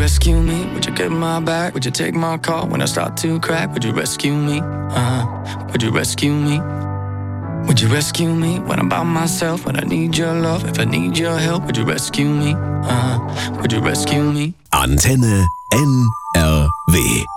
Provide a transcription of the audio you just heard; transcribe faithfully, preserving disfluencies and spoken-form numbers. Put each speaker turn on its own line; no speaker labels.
rescue me? Would you get my back? Would you take my call when I start to crack? Would you rescue me? Uh-huh. Would you rescue me? Would you rescue me when I'm by myself? When I need your love, if I need your help, would you rescue me? Uh-huh. Would you rescue me?
Antenne N R W.